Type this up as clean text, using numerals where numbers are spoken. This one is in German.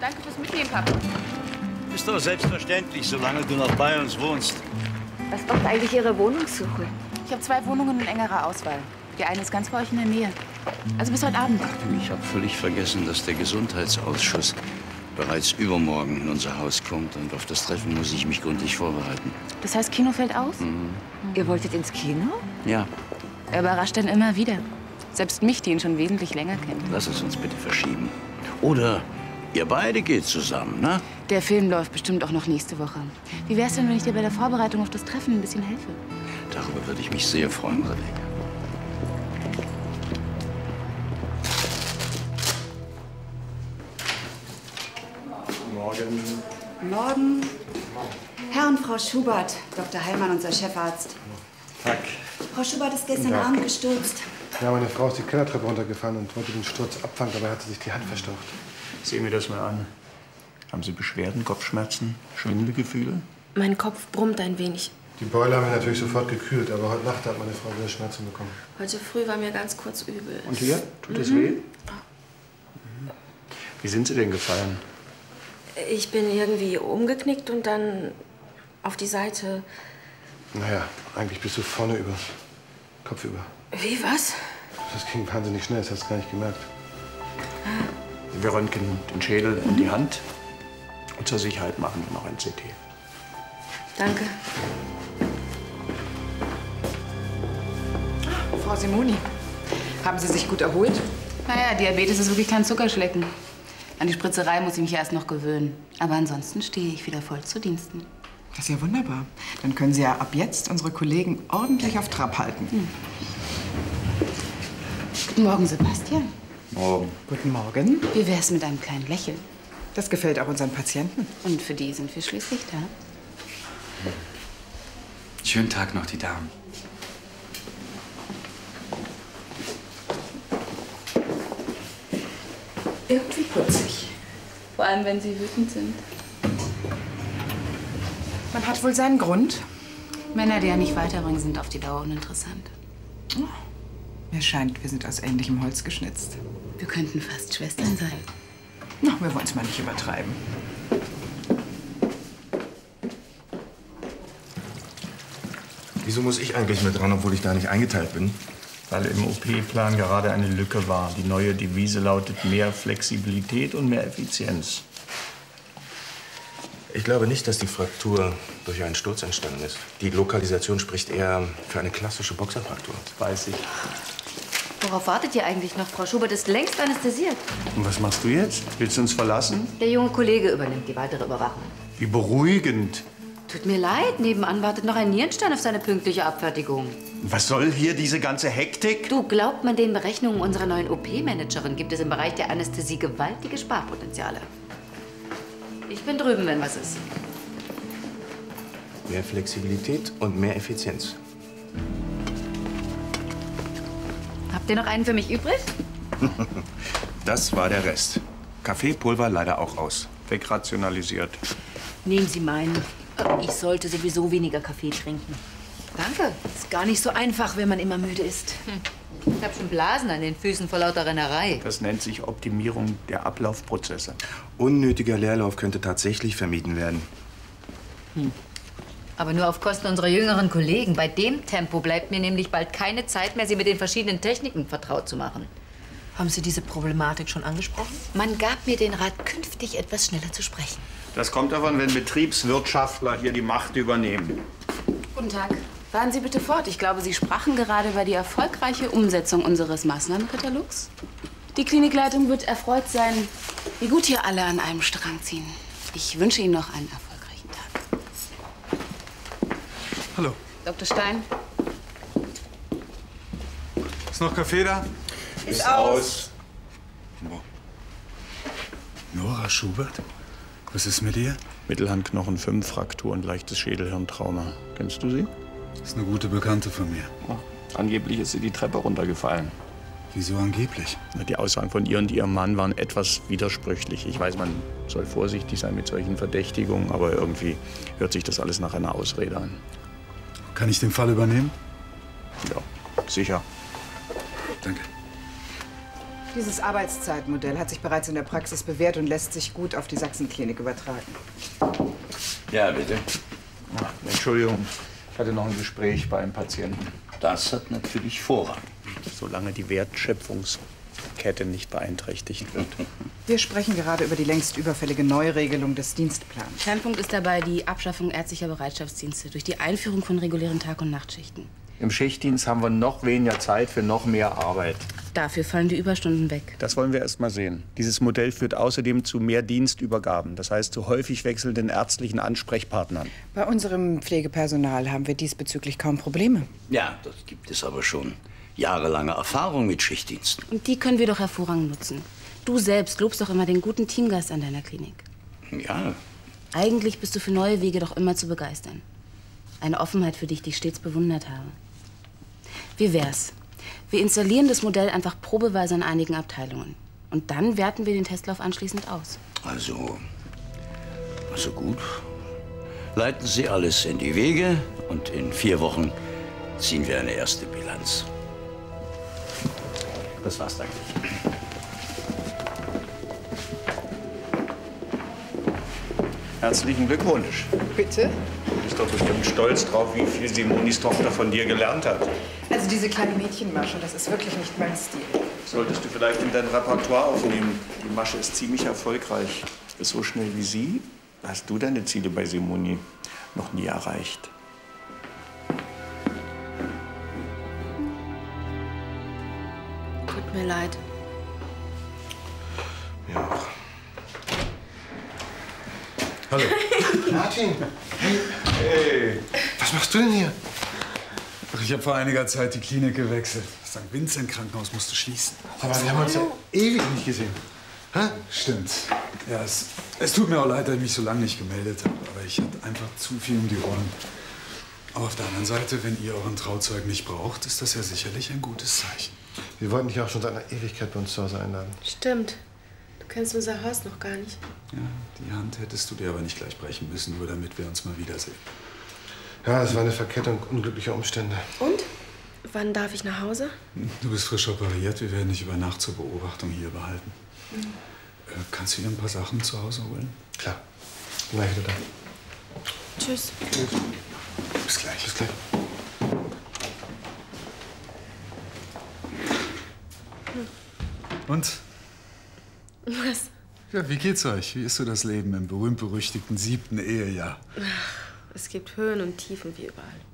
Danke fürs Mitnehmen, Papa. Ist doch selbstverständlich, solange du noch bei uns wohnst. Was macht eigentlich Ihre Wohnungssuche? Ich habe 2 Wohnungen in engerer Auswahl. Die eine ist ganz bei euch in der Nähe. Also bis heute Abend. Ich habe völlig vergessen, dass der Gesundheitsausschuss bereits übermorgen in unser Haus kommt. Und auf das Treffen muss ich mich gründlich vorbereiten. Das heißt, Kino fällt aus? Ihr wolltet ins Kino? Ja, Er überrascht dann immer wieder. Selbst mich, die ihn schon wesentlich länger kennt. lass es uns bitte verschieben. Oder ihr beide geht zusammen, ne? Der Film läuft bestimmt auch noch nächste Woche. Wie wär's denn, wenn ich dir bei der Vorbereitung auf das Treffen ein bisschen helfe? Darüber würde ich mich sehr freuen, Rebecca. Morgen. Morgen. Herr und Frau Schubert, Dr. Heilmann, unser Chefarzt. Tag. Frau Schubert ist gestern Tag. Abend gestürzt. Ja, meine Frau ist die Kellertreppe runtergefahren und wollte den Sturz abfangen, dabei hat sie sich die Hand verstaucht. Sehen wir das mal an. Haben Sie Beschwerden, Kopfschmerzen, Schwindelgefühle? Mein Kopf brummt ein wenig. Die Beule haben wir natürlich sofort gekühlt, aber heute Nacht hat meine Frau wieder Schmerzen bekommen. Heute früh war mir ganz kurz übel. Und hier? Tut es weh? Wie sind Sie denn gefallen? Ich bin irgendwie umgeknickt und dann auf die Seite. Naja, eigentlich bist du vorne über. Kopf über. Wie, was? Das ging wahnsinnig schnell, das hast du gar nicht gemerkt. Wir röntgen den Schädel und die Hand. Und zur Sicherheit machen wir noch ein CT. Danke. Frau Simoni, haben Sie sich gut erholt? Naja, Diabetes ist wirklich kein Zuckerschlecken. An die Spritzerei muss ich mich erst noch gewöhnen. Aber ansonsten stehe ich wieder voll zu Diensten. Das ist ja wunderbar. Dann können Sie ja ab jetzt unsere Kollegen ordentlich auf Trab halten. Guten Morgen, Sebastian. Morgen. Guten Morgen. Wie wär's mit einem kleinen Lächeln? Das gefällt auch unseren Patienten. Und für die sind wir schließlich da. Schönen Tag noch, die Damen. Irgendwie putzig. Vor allem, wenn sie wütend sind. Man hat wohl seinen Grund. Männer, die ja nicht weiterbringen, sind auf die Dauer uninteressant. Mir scheint, wir sind aus ähnlichem Holz geschnitzt. Wir könnten fast Schwestern sein. Na, wir wollen es mal nicht übertreiben. Wieso muss ich eigentlich mit dran, obwohl ich da nicht eingeteilt bin? Weil im OP-Plan gerade eine Lücke war. Die neue Devise lautet mehr Flexibilität und mehr Effizienz. Ich glaube nicht, dass die Fraktur durch einen Sturz entstanden ist. Die Lokalisation spricht eher für eine klassische Boxerfraktur. Weiß ich. Worauf wartet ihr eigentlich noch? Frau Schubert ist längst anästhesiert. Und was machst du jetzt? Willst du uns verlassen? Der junge Kollege übernimmt die weitere Überwachung. Wie beruhigend. Tut mir leid, nebenan wartet noch ein Nierenstein auf seine pünktliche Abfertigung. Was soll hier diese ganze Hektik? Du, glaubt man den Berechnungen unserer neuen OP-Managerin, gibt es im Bereich der Anästhesie gewaltige Sparpotenziale. Ich bin drüben, wenn was ist. Mehr Flexibilität und mehr Effizienz. Habt ihr noch einen für mich übrig? Das war der Rest. Kaffeepulver leider auch aus. Wegrationalisiert. Nehmen Sie meinen. Ich sollte sowieso weniger Kaffee trinken. Danke. Ist gar nicht so einfach, wenn man immer müde ist. Ich habe schon Blasen an den Füßen vor lauter Rennerei. Das nennt sich Optimierung der Ablaufprozesse. Unnötiger Leerlauf könnte tatsächlich vermieden werden. Aber nur auf Kosten unserer jüngeren Kollegen. Bei dem Tempo bleibt mir nämlich bald keine Zeit mehr, sie mit den verschiedenen Techniken vertraut zu machen. Haben Sie diese Problematik schon angesprochen? Man gab mir den Rat, künftig etwas schneller zu sprechen. Das kommt davon, wenn Betriebswirtschaftler hier die Macht übernehmen. Guten Tag. Fahren Sie bitte fort. Ich glaube, Sie sprachen gerade über die erfolgreiche Umsetzung unseres Maßnahmenkatalogs. Die Klinikleitung wird erfreut sein, wie gut hier alle an einem Strang ziehen. Ich wünsche Ihnen noch einen erfolgreichen Tag. Hallo. Dr. Stein. Ist noch Kaffee da? Ist aus. Nora Schubert? Was ist mit ihr? Mittelhandknochen 5, Fraktur und leichtes Schädelhirntrauma. Kennst du sie? Ist eine gute Bekannte von mir. Angeblich ist sie die Treppe runtergefallen. Wieso angeblich? Die Aussagen von ihr und ihrem Mann waren etwas widersprüchlich. Ich weiß, man soll vorsichtig sein mit solchen Verdächtigungen, aber irgendwie hört sich das alles nach einer Ausrede an. Kann ich den Fall übernehmen? Ja, sicher. Danke. Dieses Arbeitszeitmodell hat sich bereits in der Praxis bewährt und lässt sich gut auf die Sachsenklinik übertragen. Ja, bitte. Entschuldigung, ich hatte noch ein Gespräch bei einem Patienten. Das hat natürlich Vorrang. Solange die Wertschöpfungskette nicht beeinträchtigt wird. Wir sprechen gerade über die längst überfällige Neuregelung des Dienstplans. Kernpunkt ist dabei die Abschaffung ärztlicher Bereitschaftsdienste durch die Einführung von regulären Tag- und Nachtschichten. Im Schichtdienst haben wir noch weniger Zeit für noch mehr Arbeit. Dafür fallen die Überstunden weg. Das wollen wir erst mal sehen. Dieses Modell führt außerdem zu mehr Dienstübergaben. Das heißt, zu häufig wechselnden ärztlichen Ansprechpartnern. Bei unserem Pflegepersonal haben wir diesbezüglich kaum Probleme. Ja, das gibt es aber schon. Jahrelange Erfahrung mit Schichtdiensten. Und die können wir doch hervorragend nutzen. Du selbst lobst doch immer den guten Teamgeist an deiner Klinik. Ja. Eigentlich bist du für neue Wege doch immer zu begeistern. Eine Offenheit, für die ich stets bewundert habe. Wie wär's? Wir installieren das Modell einfach probeweise an einigen Abteilungen. Und dann werten wir den Testlauf anschließend aus. Also gut. Leiten Sie alles in die Wege und in 4 Wochen ziehen wir eine erste Bilanz. Das war's, danke. Herzlichen Glückwunsch. Bitte? Du bist doch bestimmt stolz drauf, wie viel Simonis Tochter von dir gelernt hat. Also diese kleine Mädchenmasche, das ist wirklich nicht mein Stil. Solltest du vielleicht in dein Repertoire aufnehmen. Die Masche ist ziemlich erfolgreich. So schnell wie sie hast du deine Ziele bei Simoni noch nie erreicht. Tut mir leid. Ja. Hallo. Martin. Hey. Was machst du denn hier? Ach, ich habe vor einiger Zeit die Klinik gewechselt. Das St. Vincent Krankenhaus musste schließen. Aber wir haben uns ja ewig nicht gesehen. Hä? Stimmt. Ja, es tut mir auch leid, dass ich mich so lange nicht gemeldet habe. Aber ich hatte einfach zu viel um die Ohren. Aber auf der anderen Seite, wenn ihr euren Trauzeug nicht braucht, ist das ja sicherlich ein gutes Zeichen. Wir wollten dich auch schon seit einer Ewigkeit bei uns zu Hause einladen. Stimmt. Du kennst unser Haus noch gar nicht. Ja, die Hand hättest du dir aber nicht gleich brechen müssen, nur damit wir uns mal wiedersehen. Ja, es war eine Verkettung unglücklicher Umstände. Und? Wann darf ich nach Hause? Du bist frisch operiert. Wir werden dich über Nacht zur Beobachtung hier behalten. Kannst du dir ein paar Sachen zu Hause holen? Klar. Bin gleich wieder da. Tschüss. Bis gleich. Bis gleich. Und? Was? Ja, wie geht's euch? Wie ist so das Leben im berühmt-berüchtigten 7. Ehejahr? Ach, es gibt Höhen und Tiefen wie überall.